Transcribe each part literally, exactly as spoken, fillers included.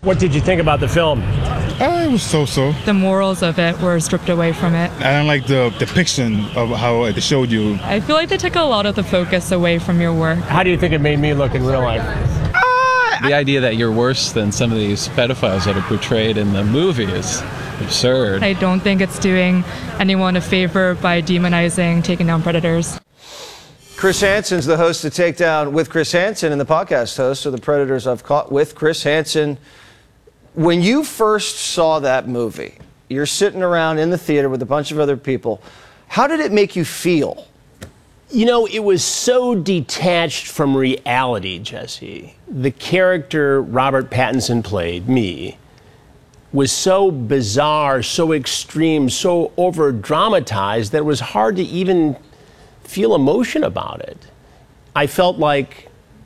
What did you think about the film? Uh, it was so-so. The morals of it were stripped away from it. I don't like the depiction of how they showed you. I feel like they took a lot of the focus away from your work. How do you think it made me look in real life? The idea that you're worse than some of these pedophiles that are portrayed in the movie is absurd. I don't think it's doing anyone a favor by demonizing taking down predators. Chris Hansen's the host of Takedown with Chris Hansen, and the podcast host of The Predators I've Caught with Chris Hansen. When you first saw that movie, you're sitting around in the theater with a bunch of other people. How did it make you feel? You know, it was so detached from reality, Jesse. The character Robert Pattinson played, me, was so bizarre, so extreme, so over-dramatized that it was hard to even feel emotion about it. I felt like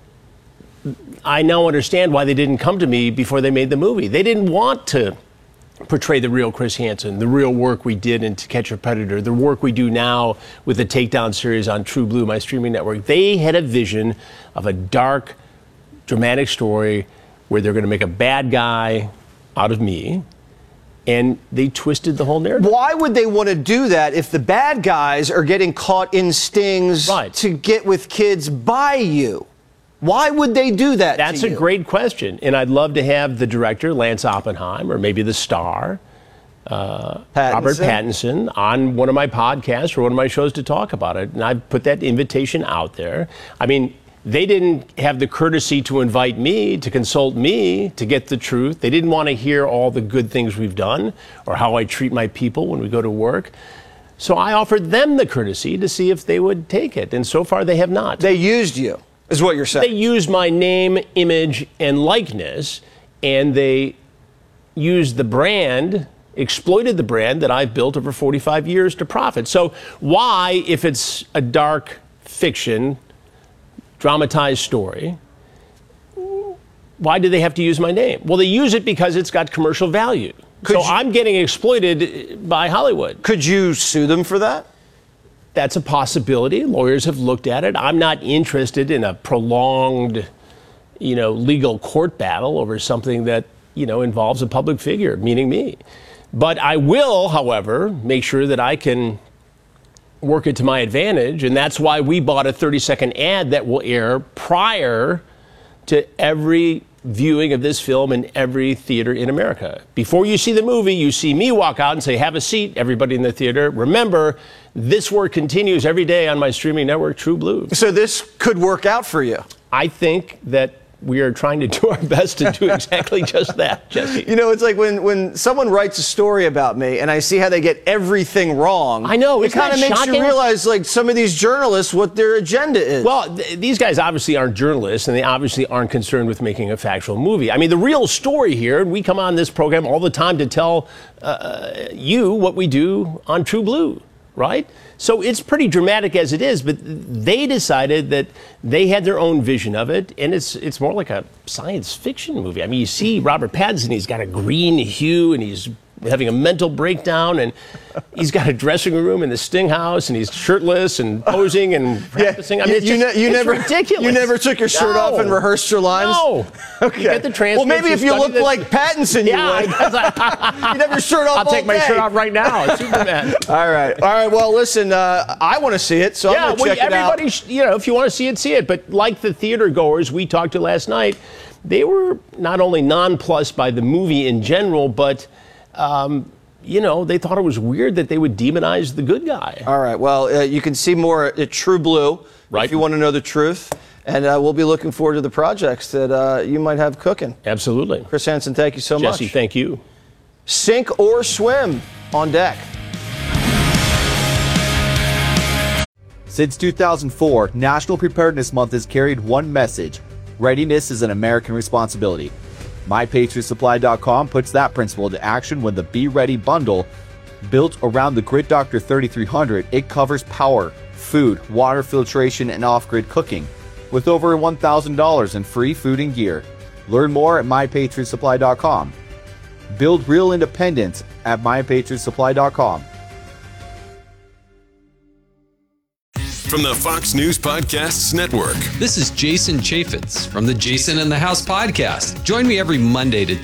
I now understand why they didn't come to me before they made the movie. They didn't want to portray the real Chris Hansen, the real work we did in To Catch a Predator, the work we do now with the Takedown series on True Blue, my streaming network. They had a vision of a dark, dramatic story where they're going to make a bad guy out of me, and they twisted the whole narrative. Why would they want to do that if the bad guys are getting caught in stings right. to get with kids by you? Why would they do that? That's to a you? great question. And I'd love to have the director, Lance Oppenheim, or maybe the star, uh, Pattinson. Robert Pattinson, on one of my podcasts or one of my shows to talk about it. And I've put that invitation out there. I mean, they didn't have the courtesy to invite me, to consult me, to get the truth. They didn't want to hear all the good things we've done or how I treat my people when we go to work. So I offered them the courtesy to see if they would take it. And so far, they have not. They used you, is what you're saying. They used my name, image, and likeness, and they used the brand, exploited the brand that I've built over forty-five years to profit. So why, if it's a dark fiction, dramatized story, why do they have to use my name? Well, they use it because it's got commercial value. Could so you, I'm getting exploited by Hollywood. Could you sue them for that? That's a possibility. Lawyers have looked at it. I'm not interested in a prolonged, you know, legal court battle over something that, you know, involves a public figure, meaning me. But I will, however, make sure that I can work it to my advantage, and that's why we bought a thirty-second ad that will air prior to every viewing of this film in every theater in America. Before you see the movie, you see me walk out and say, have a seat, everybody in the theater. Remember, this work continues every day on my streaming network, True Blue. So this could work out for you. I think that we are trying to do our best to do exactly just that, Jesse. You know, it's like when, when someone writes a story about me and I see how they get everything wrong. I know. It kind of makes shocking? you realize, like, some of these journalists, what their agenda is. Well, th- these guys obviously aren't journalists, and they obviously aren't concerned with making a factual movie. I mean, the real story here, and we come on this program all the time to tell uh, you what we do on True Blue, right? So it's pretty dramatic as it is, but they decided that they had their own vision of it, and it's it's more like a science fiction movie. I mean, you see Robert Pattinson, he's got a green hue, and he's having a mental breakdown, and he's got a dressing room in the Sting house, and he's shirtless and posing and practicing. I mean, it's, you, just, ne- you it's never, ridiculous. You never took your shirt No. off and rehearsed your lines? No. Okay. You get the transcripts. Well, maybe if you study looked the- like Pattinson, you Yeah, would. I You'd have your shirt off I'll take all my day. shirt off right now. Superman. All right. All right. Well, listen, uh, I want to see it, so Yeah, I'm going to well, check it out. everybody, sh- you know, if you want to see it, see it. But like the theater goers we talked to last night, they were not only nonplussed by the movie in general, but, um, you know, they thought it was weird that they would demonize the good guy. All right. Well, uh, you can see more at True Blue Right. if you want to know the truth. And uh, we'll be looking forward to the projects that uh, you might have cooking. Absolutely. Chris Hansen, thank you so much. Jesse, thank you. Sink or swim on deck. Since two thousand four, National Preparedness Month has carried one message: readiness is an American responsibility. My Patriot Supply dot com puts that principle into action when the Be Ready bundle, built around the Grid Doctor thirty-three hundred, it covers power, food, water filtration, and off-grid cooking, with over one thousand dollars in free food and gear. Learn more at My Patriot Supply dot com. Build real independence at My Patriot Supply dot com. From the Fox News Podcasts Network. This is Jason Chaffetz from the Jason in the House podcast. Join me every Monday to